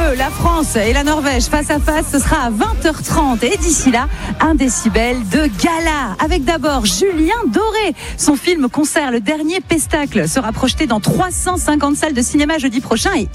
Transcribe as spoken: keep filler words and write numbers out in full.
la France et la Norvège face à face, ce sera à vingt heures trente. Et d'ici là, un décibel de gala. Avec d'abord Julien Doré. Son film concert Le Dernier Pestacle sera projeté dans trois cent cinquante salles de cinéma jeudi prochain et